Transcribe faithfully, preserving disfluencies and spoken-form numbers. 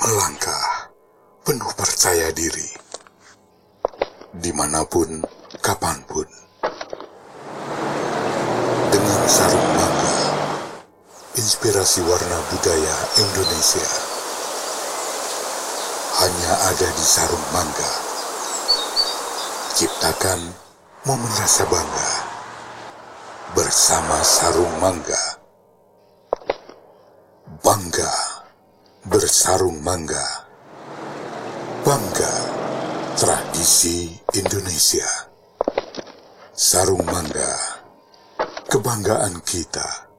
melangkah penuh percaya diri, dimanapun, kapanpun. Dengan sarung mangga, inspirasi warna budaya Indonesia hanya ada di sarung mangga. Ciptakan momen rasa bangga bersama sarung mangga. Bangga bersarung mangga. Bangga tradisi Indonesia. Sarung mangga, kebanggaan kita.